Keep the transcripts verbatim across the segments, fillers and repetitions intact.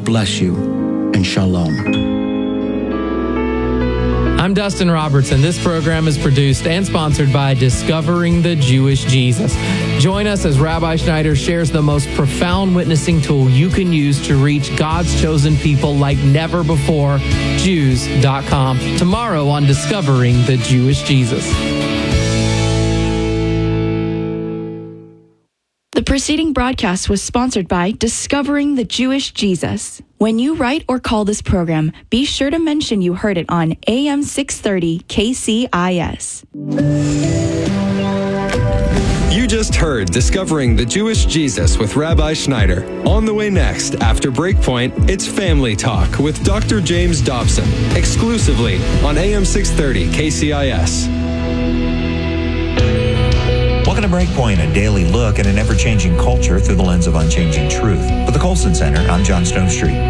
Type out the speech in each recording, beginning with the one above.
God bless you, and shalom. I'm Dustin Roberts, and this program is produced and sponsored by Discovering the Jewish Jesus. Join us as Rabbi Schneider shares the most profound witnessing tool you can use to reach God's chosen people like never before, Jews dot com. Tomorrow on Discovering the Jewish Jesus. The preceding broadcast was sponsored by Discovering the Jewish Jesus. When you write or call this program, be sure to mention you heard it on A M six thirty K C I S. You just heard Discovering the Jewish Jesus with Rabbi Schneider. On the way next, after Breakpoint, it's Family Talk with Doctor James Dobson, exclusively on A M six thirty K C I S. Welcome to Breakpoint, a daily look at an ever-changing culture through the lens of unchanging truth. For the Colson Center, I'm John Stone Street.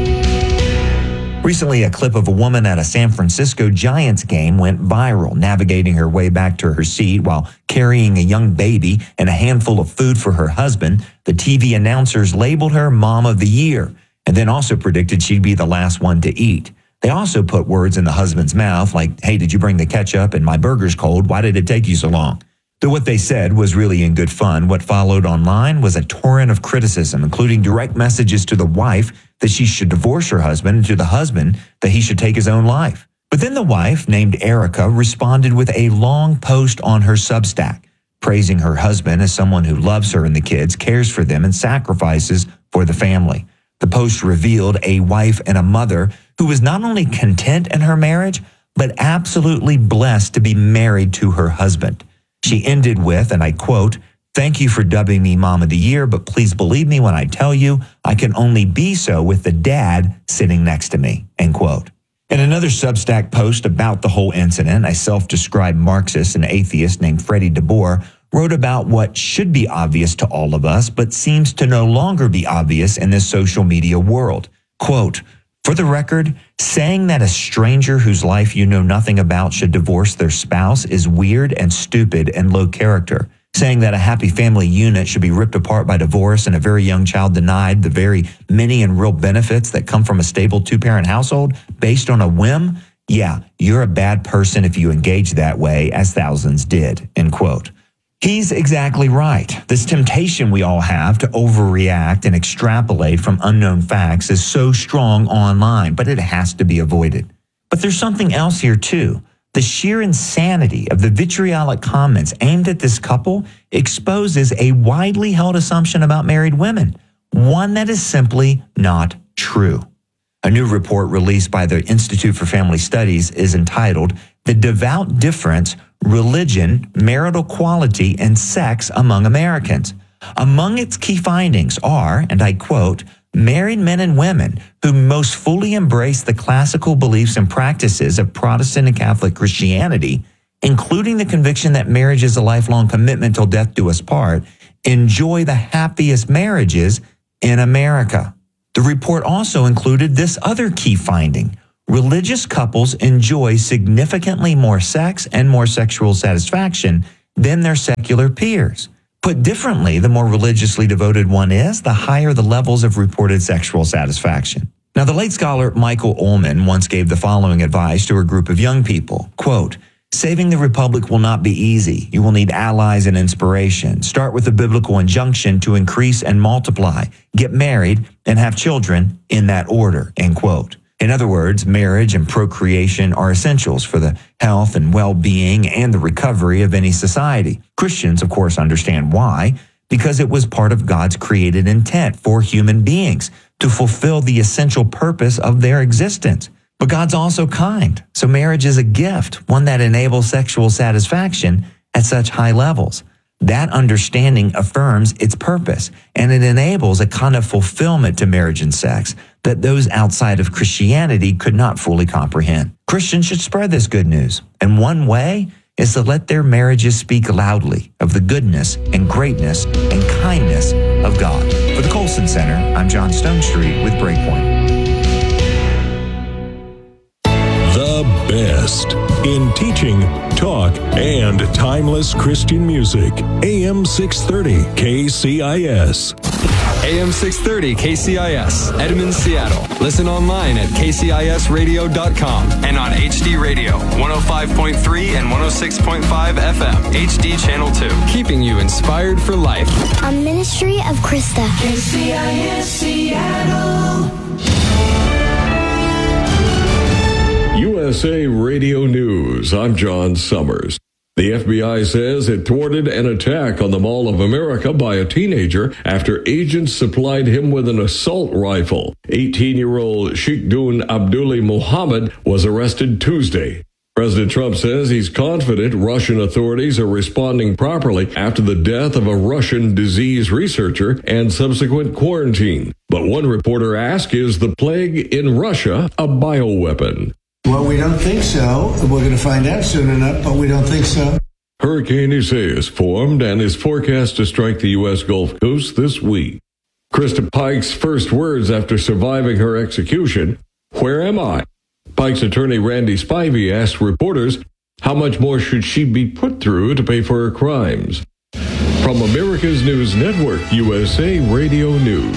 Recently, a clip of a woman at a San Francisco Giants game went viral, navigating her way back to her seat while carrying a young baby and a handful of food for her husband. The T V announcers labeled her Mom of the Year and then also predicted she'd be the last one to eat. They also put words in the husband's mouth like, "Hey, did you bring the ketchup? And my burger's cold. Why did it take you so long?" Though what they said was really in good fun, what followed online was a torrent of criticism, including direct messages to the wife that she should divorce her husband and to the husband that he should take his own life. But then the wife, named Erica, responded with a long post on her Substack, praising her husband as someone who loves her and the kids, cares for them, and sacrifices for the family. The post revealed a wife and a mother who was not only content in her marriage, but absolutely blessed to be married to her husband. She ended with, and I quote, "Thank you for dubbing me Mom of the Year, but please believe me when I tell you I can only be so with the dad sitting next to me," end quote. In another Substack post about the whole incident, a self-described Marxist and atheist named Freddie DeBoer wrote about what should be obvious to all of us, but seems to no longer be obvious in this social media world. Quote, "For the record, saying that a stranger whose life you know nothing about should divorce their spouse is weird and stupid and low character. Saying that a happy family unit should be ripped apart by divorce and a very young child denied the very many and real benefits that come from a stable two-parent household based on a whim, yeah, you're a bad person if you engage that way, as thousands did," end quote. He's exactly right. This temptation we all have to overreact and extrapolate from unknown facts is so strong online, but it has to be avoided. But there's something else here too. The sheer insanity of the vitriolic comments aimed at this couple exposes a widely held assumption about married women, one that is simply not true. A new report released by the Institute for Family Studies is entitled "The Devout Difference, Religion, Marital Quality, and Sex Among Americans." Among its key findings are, and I quote, "Married men and women who most fully embrace the classical beliefs and practices of Protestant and Catholic Christianity, including the conviction that marriage is a lifelong commitment till death do us part, enjoy the happiest marriages in America." The report also included this other key finding. Religious couples enjoy significantly more sex and more sexual satisfaction than their secular peers. Put differently, the more religiously devoted one is, the higher the levels of reported sexual satisfaction. Now, the late scholar Michael Ullman once gave the following advice to a group of young people, quote, "Saving the republic will not be easy. You will need allies and inspiration. Start with the biblical injunction to increase and multiply, get married, and have children in that order," end quote. In other words, marriage and procreation are essentials for the health and well-being and the recovery of any society. Christians, of course, understand why, because it was part of God's created intent for human beings to fulfill the essential purpose of their existence. But God's also kind, so marriage is a gift, one that enables sexual satisfaction at such high levels. That understanding affirms its purpose, and it enables a kind of fulfillment to marriage and sex that those outside of Christianity could not fully comprehend. Christians should spread this good news, and one way is to let their marriages speak loudly of the goodness and greatness and kindness of God. For the Colson Center, I'm John Stone Street with Breakpoint. The best in teaching, talk, and timeless Christian music. A M six thirty K C I S. A M six thirty K C I S, Edmonds, Seattle. Listen online at K C I S radio dot com and on H D Radio, one oh five point three and one oh six point five F M, H D Channel two. Keeping you inspired for life. A ministry of Krista. K C I S Seattle. U S A Radio News. I'm John Summers. The F B I says it thwarted an attack on the Mall of America by a teenager after agents supplied him with an assault rifle. eighteen-year-old Sheikhdun Abdullah Mohammed was arrested Tuesday. President Trump says he's confident Russian authorities are responding properly after the death of a Russian disease researcher and subsequent quarantine. But one reporter asked, is the plague in Russia a bioweapon? Well, we don't think so. We're going to find out soon enough, but we don't think so. Hurricane Isaias formed and is forecast to strike the U S Gulf Coast this week. Krista Pike's first words after surviving her execution, "Where am I?" Pike's attorney Randy Spivey asked reporters how much more should she be put through to pay for her crimes. From America's News Network, U S A Radio News.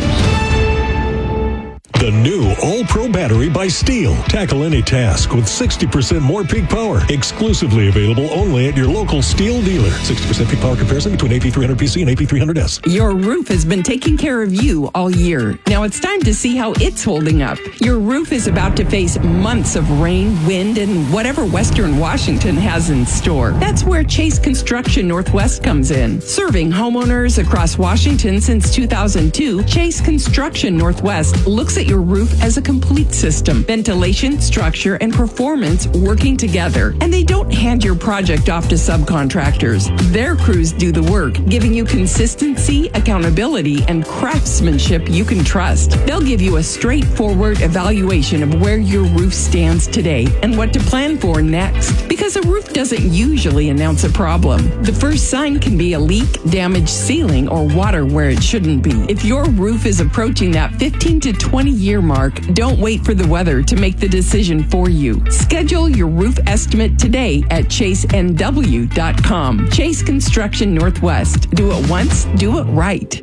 The new All-Pro battery by Steel. Tackle any task with sixty percent more peak power. Exclusively available only at your local Steel dealer. sixty percent peak power comparison between A P three hundred P C and A P three hundred S. Your roof has been taking care of you all year. Now it's time to see how it's holding up. Your roof is about to face months of rain, wind, and whatever Western Washington has in store. That's where Chase Construction Northwest comes in. Serving homeowners across Washington since two thousand two, Chase Construction Northwest looks at your roof as a complete system. Ventilation, structure, and performance working together. And they don't hand your project off to subcontractors. Their crews do the work, giving you consistency, accountability, and craftsmanship you can trust. They'll give you a straightforward evaluation of where your roof stands today and what to plan for next. Because a roof doesn't usually announce a problem. The first sign can be a leak, damaged ceiling, or water where it shouldn't be. If your roof is approaching that fifteen to twenty year mark, don't wait for the weather to make the decision for you. Schedule your roof estimate today at chase n w dot com. Chase Construction Northwest. Do it once, do it right.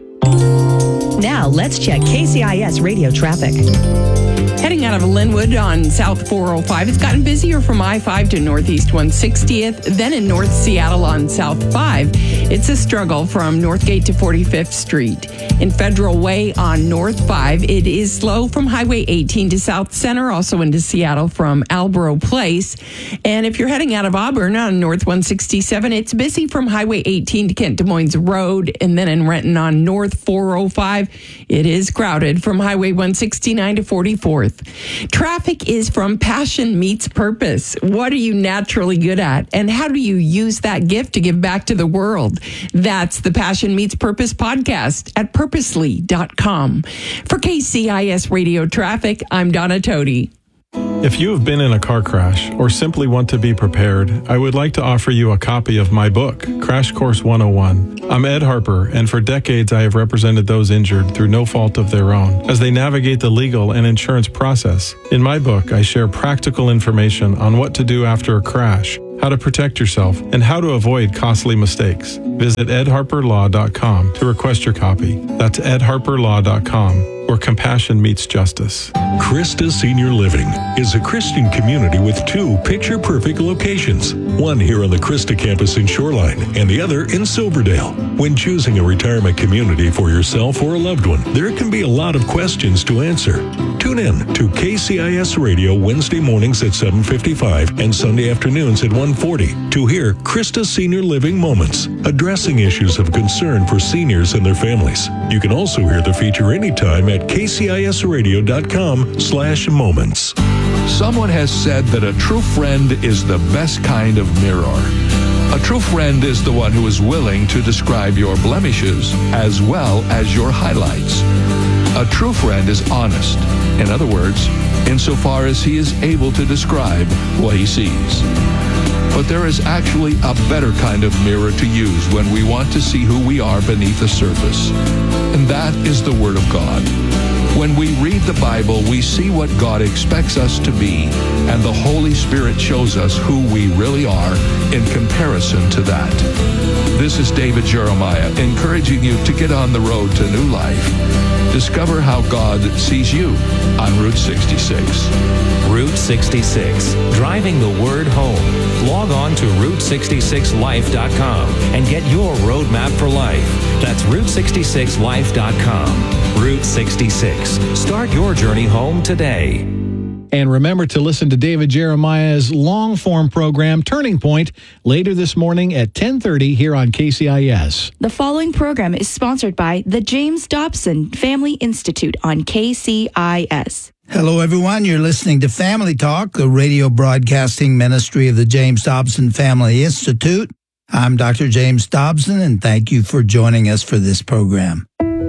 Now let's check K C I S radio traffic. Heading out of Linwood on South four oh five, it's gotten busier from I five to Northeast one sixtieth. Then in North Seattle on South five, it's a struggle from Northgate to forty-fifth Street. In Federal Way on North five, it is slow from Highway eighteen to South Center, also into Seattle from Albro Place. And if you're heading out of Auburn on North one sixty-seven, it's busy from Highway eighteen to Kent Des Moines Road. And then in Renton on North four oh five, it is crowded from Highway one sixty-nine to forty-fourth. Traffic is from Passion Meets Purpose. What are you naturally good at? And how do you use that gift to give back to the world? That's the Passion Meets Purpose podcast at purposely dot com. For K C I S Radio Traffic, I'm Donna Toti. If you have been in a car crash or simply want to be prepared, I would like to offer you a copy of my book, Crash Course one oh one. I'm Ed Harper, and for decades I have represented those injured through no fault of their own as they navigate the legal and insurance process. In my book, I share practical information on what to do after a crash, how to protect yourself, and how to avoid costly mistakes. Visit ed harper law dot com to request your copy. That's ed harper law dot com, where compassion meets justice. Krista Senior Living is a Christian community with two picture-perfect locations. One here on the Krista campus in Shoreline and the other in Silverdale. When choosing a retirement community for yourself or a loved one, there can be a lot of questions to answer. Tune in to K C I S Radio Wednesday mornings at seven fifty-five and Sunday afternoons at one forty to hear Krista Senior Living Moments, addressing issues of concern for seniors and their families. You can also hear the feature anytime at K C I S radio dot com slash moments. Someone has said that a true friend is the best kind of mirror. A true friend is the one who is willing to describe your blemishes as well as your highlights. A true friend is honest. In other words, insofar as he is able to describe what he sees. But there is actually a better kind of mirror to use when we want to see who we are beneath the surface. And that is the Word of God. When we read the Bible, we see what God expects us to be, and the Holy Spirit shows us who we really are in comparison to that. This is David Jeremiah, encouraging you to get on the road to new life. Discover how God sees you on Route sixty-six. Route sixty-six, driving the word home. Log on to route sixty-six life dot com and get your roadmap for life. That's route sixty-six life dot com. Route sixty-six. Start your journey home today. And remember to listen to David Jeremiah's long-form program, Turning Point, later this morning at ten thirty here on K C I S. The following program is sponsored by the James Dobson Family Institute on K C I S. Hello, everyone. You're listening to Family Talk, the radio broadcasting ministry of the James Dobson Family Institute. I'm Doctor James Dobson, and thank you for joining us for this program.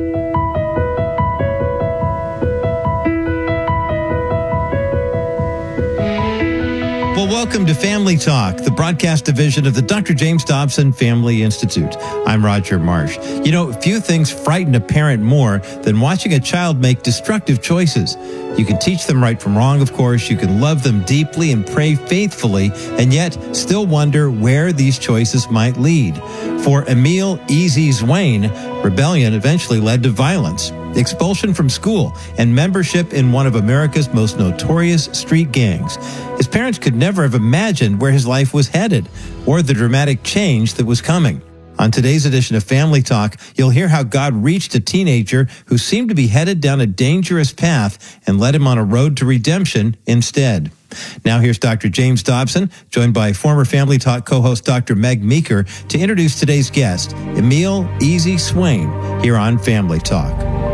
Well, welcome to Family Talk, the broadcast division of the Doctor James Dobson Family Institute. I'm Roger Marsh. You know, few things frighten a parent more than watching a child make destructive choices. You can teach them right from wrong, of course. You can love them deeply and pray faithfully, and yet still wonder where these choices might lead. For Emil Easy Zwane, rebellion eventually led to violence, expulsion from school, and membership in one of America's most notorious street gangs. His parents could never have imagined where his life was headed or the dramatic change that was coming. On today's edition of Family Talk, you'll hear how God reached a teenager who seemed to be headed down a dangerous path and led him on a road to redemption instead. Now here's Doctor James Dobson, joined by former Family Talk co-host Doctor Meg Meeker, to introduce today's guest, Emil Easy Zwane, here on Family Talk.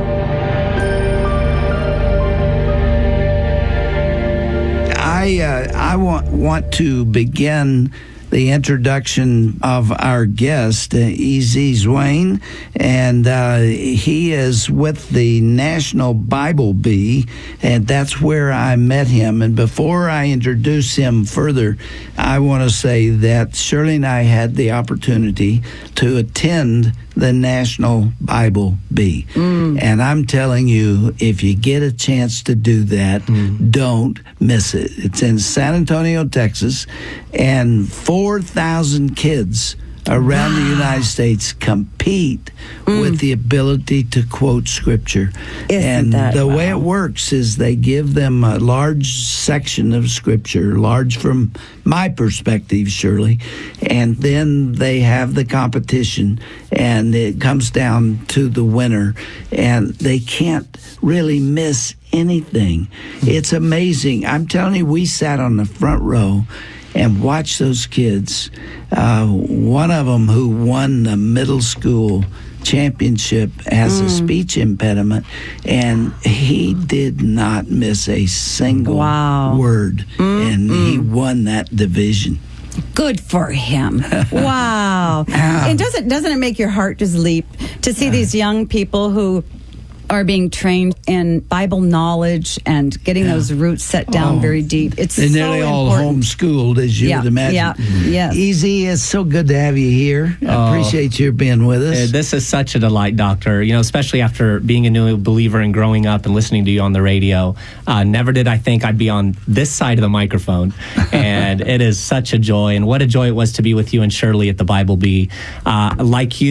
I uh, I want want to begin the introduction of our guest, uh, Easy Zwane, and uh, he is with the National Bible Bee, and that's where I met him. And before I introduce him further, I want to say that Shirley and I had the opportunity to attend the National Bible Bee. Mm. And I'm telling you, if you get a chance to do that, mm. don't miss it. It's in San Antonio, Texas, and four thousand kids around wow. the United States compete mm. with the ability to quote Scripture. Isn't and that, the wow. way it works is they give them a large section of Scripture, large from my perspective, Shirley, and then they have the competition, and it comes down to the winner, and they can't really miss anything. It's amazing. I'm telling you, we sat on the front row and watch those kids. Uh, one of them who won the middle school championship has mm. a speech impediment, and he did not miss a single wow. word, mm. and mm. he won that division. Good for him. Wow. And doesn't doesn't it make your heart just leap to see these young people who are being trained in Bible knowledge and getting yeah. those roots set down oh, very deep. It's they're so nearly all important. homeschooled, as you yeah, would imagine. Yeah, mm-hmm. yes. Easy, it's so good to have you here. I oh, appreciate you being with us. Uh, this is such a delight, Doctor. You know, especially after being a new believer and growing up and listening to you on the radio. Uh, never did I think I'd be on this side of the microphone. And it is such a joy. And what a joy it was to be with you and Shirley at the Bible Bee. Uh, like you,